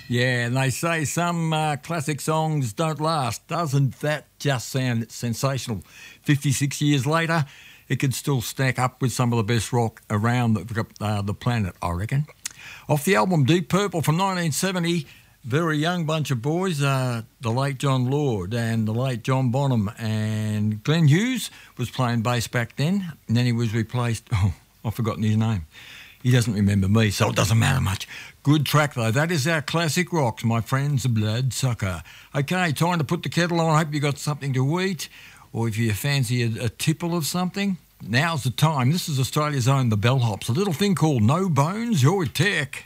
Yeah, and they say some classic songs don't last. Doesn't that just sound sensational? 56 years later, it could still stack up with some of the best rock around the planet, I reckon. Off the album Deep Purple from 1970, very young bunch of boys, the late John Lord and the late John Bonham, and Glenn Hughes was playing bass back then, and then he was replaced, I've forgotten his name. He doesn't remember me, so it doesn't matter much. Good track, though. That is our classic rocks, my friends, the Bloodsucker. Okay, time to put the kettle on. I hope you got something to eat, or if you fancy a tipple of something, now's the time. This is Australia's own The Bellhops, a little thing called No Bones, Your Tech.